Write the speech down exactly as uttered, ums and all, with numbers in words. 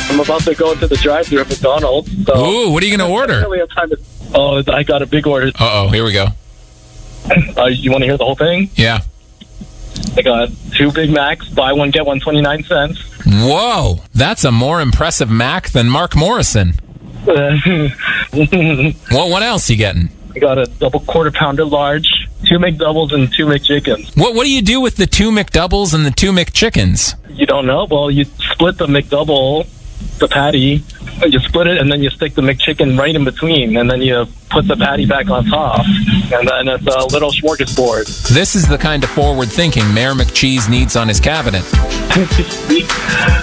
I'm about to go into the drive-thru at McDonald's. So Ooh, what are you going to I order? really have time to, oh, I got a big order. Uh-oh, here we go. Uh, you want to hear the whole thing? Yeah. I got two Big Macs, buy one, get one, twenty-nine cents. Whoa, that's a more impressive Mac than Mark Morrison. I What, what else you getting? got a double quarter pounder large, two McDoubles, and two McChickens. What What do you do with the two McDoubles and the two McChickens? You don't know? Well, you split the McDouble, the patty, you split it, and then you stick the McChicken right in between, and then you put the patty back on top, and then it's a little smorgasbord. This is the kind of forward thinking Mayor McCheese needs on his cabinet.